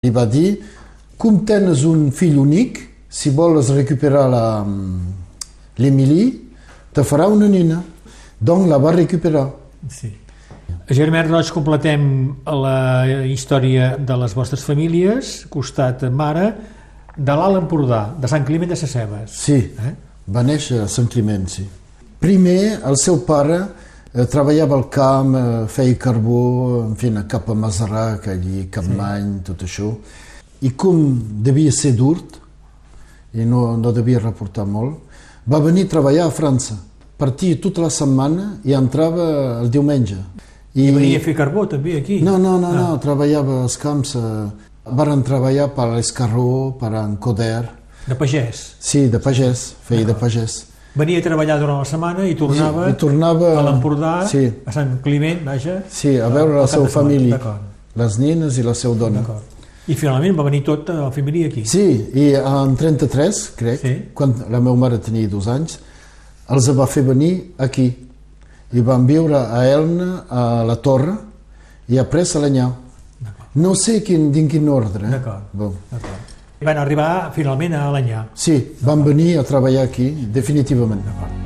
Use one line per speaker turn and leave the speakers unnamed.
Li va dir, com tens un fill únic, si vols recuperar l'Emily, te farà una nina. Donc la va recuperar.
Sí. A Germà Roig completem la història de les vostres famílies, costat mare, de l'Alt Empordà, de Sant Climent de Sescebes.
Sí, va néixer a Sant Climent, sí. Primer, el seu pare treballava al camp, feia carbó, en fi, cap a Masarac, allí, Capmany, tot això. I com devia ser dur, i no devia reportar molt, va venir a treballar a França. Partia tota la setmana i entrava el diumenge.
I venia a fer carbó també aquí?
No, treballava als camps. Varen treballar per l'Escarró, per en Coder.
De pagès?
Sí, de pagès, feia de pagès.
Venia a treballar durant la setmana i tornava a l'Empordà, a Sant Climent, vaja.
Sí, a veure la seva família, les nines i la seva dona.
I finalment va venir tota la família aquí?
Sí, i en 33, crec, quan la meva mare tenia 2 anys, els va fer venir aquí. I van viure a Elna, a la Torre, i après a l'Anyà. No sé din quin ordre.
D'acord. Van arribar finalment a l'Anyà.
Sí, van venir a treballar aquí, definitivament.
D'acord.